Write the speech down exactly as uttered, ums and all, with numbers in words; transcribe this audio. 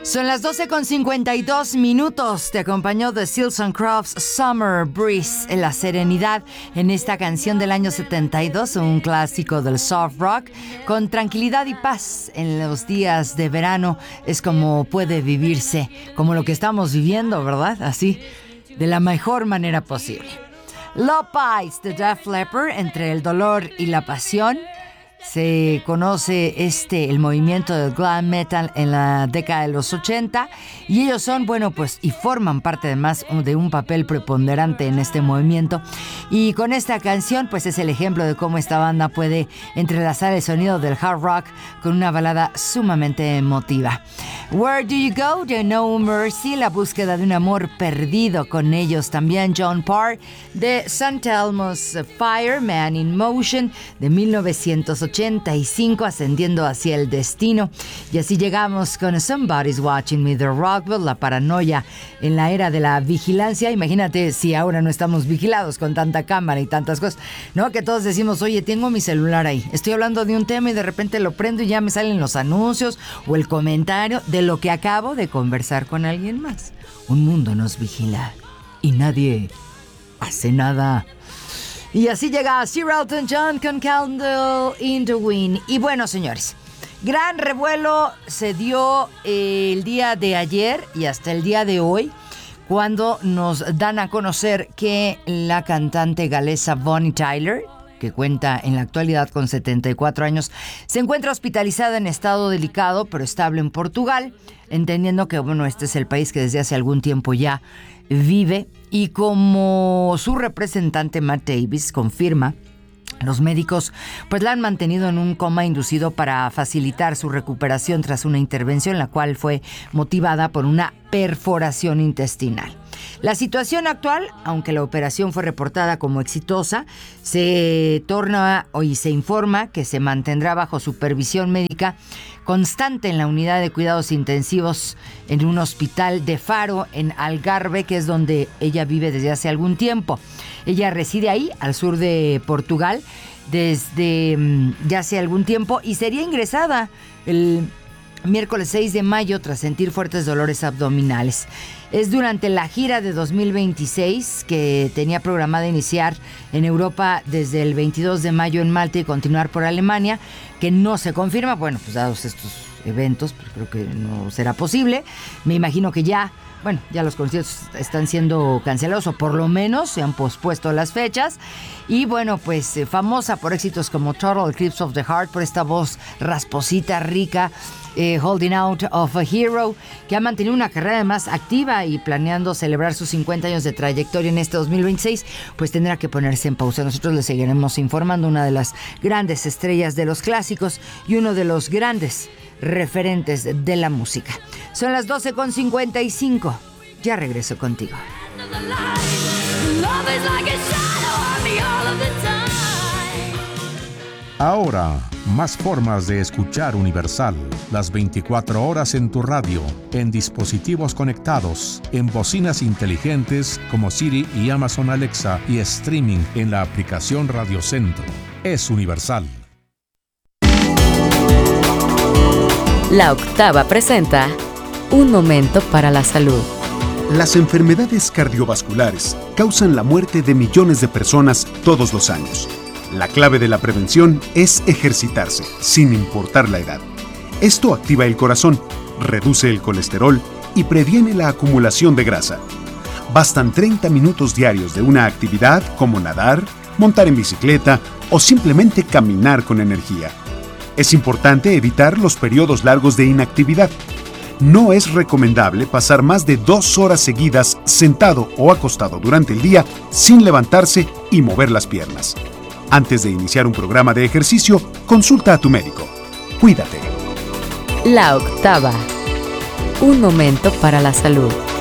Son las doce con cincuenta y dos minutos. Te acompañó The Seals and Crofts Summer Breeze en la serenidad en esta canción del año setenta y dos, un clásico del soft rock. Con tranquilidad y paz en los días de verano es como puede vivirse, como lo que estamos viviendo, ¿verdad? Así, de la mejor manera posible. Love Bites de Def Leppard, entre el dolor y la pasión. Se conoce este, el movimiento del glam metal en la década de los ochenta y ellos son, bueno, pues, y forman parte además de un papel preponderante en este movimiento. Y con esta canción, pues, es el ejemplo de cómo esta banda puede entrelazar el sonido del hard rock con una balada sumamente emotiva. Where Do You Go? de No Mercy, la búsqueda de un amor perdido con ellos. También John Parr de Saint Elmo's Fire, Man in Motion de mil novecientos ochenta y cinco, ascendiendo hacia el destino. Y así llegamos con Somebody's Watching Me de Rockwell, la paranoia en la era de la vigilancia. Imagínate si ahora no estamos vigilados con tanta cámara y tantas cosas, ¿no? Que todos decimos, oye, tengo mi celular ahí, estoy hablando de un tema y de repente lo prendo y ya me salen los anuncios o el comentario de lo que acabo de conversar con alguien más. Un mundo nos vigila y nadie hace nada. Y así llega Sir Elton John con Candle in the Wind. Y bueno, señores, gran revuelo se dio el día de ayer y hasta el día de hoy, cuando nos dan a conocer que la cantante galesa Bonnie Tyler, que cuenta en la actualidad con setenta y cuatro años, se encuentra hospitalizada en estado delicado, pero estable en Portugal, entendiendo que, bueno, este es el país que desde hace algún tiempo ya vive. Y como su representante Matt Davis confirma, los médicos pues la han mantenido en un coma inducido para facilitar su recuperación tras una intervención, la cual fue motivada por una perforación intestinal. La situación actual, aunque la operación fue reportada como exitosa, se torna hoy se informa que se mantendrá bajo supervisión médica constante en la unidad de cuidados intensivos en un hospital de Faro, en Algarve, que es donde ella vive desde hace algún tiempo. Ella reside ahí, al sur de Portugal, desde ya hace algún tiempo, y sería ingresada el miércoles seis de mayo tras sentir fuertes dolores abdominales. Es durante la gira de dos mil veintiséis, que tenía programada iniciar en Europa desde el veintidós de mayo en Malta y continuar por Alemania, que no se confirma. Bueno, pues dados estos eventos, pues creo que no será posible. Me imagino que ya, bueno, ya los conciertos están siendo cancelados, o por lo menos se han pospuesto las fechas. Y bueno, pues eh, famosa por éxitos como Total Eclipse of the Heart, por esta voz rasposita, rica, eh, Holding Out of a Hero, que ha mantenido una carrera además activa y planeando celebrar sus cincuenta años de trayectoria en este dos mil veintiséis, pues tendrá que ponerse en pausa. Nosotros le seguiremos informando, una de las grandes estrellas de los clásicos y uno de los grandes referentes de la música. Son las doce con cincuenta y cinco. Ya regreso contigo. Ahora, más formas de escuchar Universal. Las veinticuatro horas en tu radio, en dispositivos conectados, en bocinas inteligentes como Siri y Amazon Alexa, y streaming en la aplicación Radio Centro. Es Universal. La Octava presenta Un Momento para la Salud. Las enfermedades cardiovasculares causan la muerte de millones de personas todos los años. La clave de la prevención es ejercitarse, sin importar la edad. Esto activa el corazón, reduce el colesterol y previene la acumulación de grasa. Bastan treinta minutos diarios de una actividad como nadar, montar en bicicleta o simplemente caminar con energía. Es importante evitar los periodos largos de inactividad. No es recomendable pasar más de dos horas seguidas sentado o acostado durante el día sin levantarse y mover las piernas. Antes de iniciar un programa de ejercicio, consulta a tu médico. Cuídate. La Octava. Un momento para la salud.